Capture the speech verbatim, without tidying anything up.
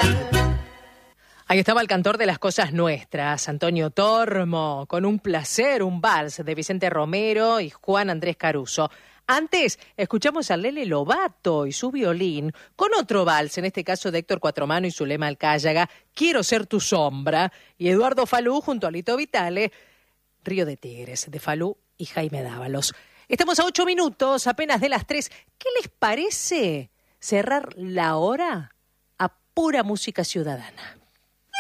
Ahí estaba el cantor de las cosas nuestras, Antonio Tormo, con Un placer, un vals de Vicente Romero y Juan Andrés Caruso. Antes escuchamos a Lele Lobato y su violín con otro vals, en este caso de Héctor Cuatromano y Zulema Alcáyaga, Quiero ser tu sombra, y Eduardo Falú junto a Lito Vitale, Río de Tigres, de Falú y Jaime Dávalos. Estamos a ocho minutos, apenas de las tres. ¿Qué les parece cerrar la hora a pura música ciudadana?